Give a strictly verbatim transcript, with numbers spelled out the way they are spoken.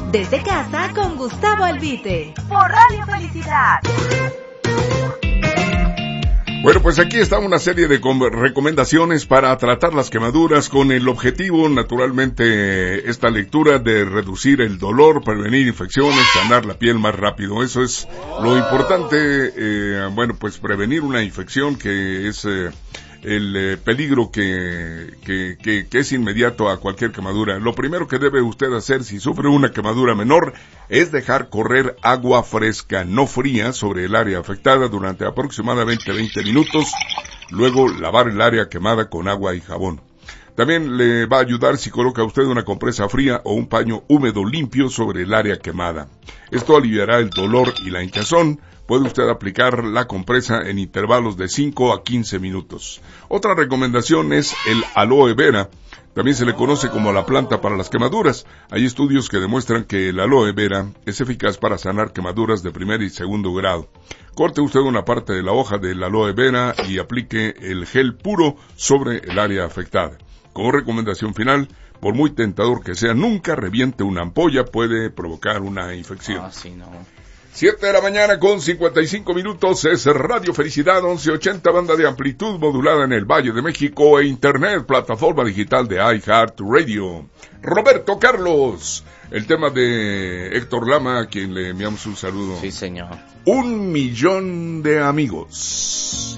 Desde casa con Gustavo Albite. Por Radio Felicidad. Bueno, pues aquí está una serie de recomendaciones para tratar las quemaduras con el objetivo, naturalmente, esta lectura de reducir el dolor, prevenir infecciones, sanar la piel más rápido. Eso es lo importante, eh, bueno, pues prevenir una infección que es eh, el eh, peligro que, que, que, que es inmediato a cualquier quemadura. Lo primero que debe usted hacer si sufre una quemadura menor es dejar correr agua fresca, no fría, sobre el área afectada durante aproximadamente veinte minutos, luego lavar el área quemada con agua y jabón. También le va a ayudar si coloca usted una compresa fría o un paño húmedo limpio sobre el área quemada. Esto aliviará el dolor y la hinchazón. Puede usted aplicar la compresa en intervalos de cinco a quince minutos. Otra recomendación es el aloe vera. También se le conoce como la planta para las quemaduras. Hay estudios que demuestran que el aloe vera es eficaz para sanar quemaduras de primer y segundo grado. Corte usted una parte de la hoja del aloe vera y aplique el gel puro sobre el área afectada. Como recomendación final, por muy tentador que sea, nunca reviente una ampolla, puede provocar una infección. Ah, sí, no. siete de la mañana con cincuenta y cinco minutos, es Radio Felicidad once ochenta, banda de amplitud modulada en el Valle de México e internet, plataforma digital de iHeartRadio. Roberto Carlos, el tema de Héctor Lama, a quien le enviamos un saludo. Sí, señor. Un millón de amigos.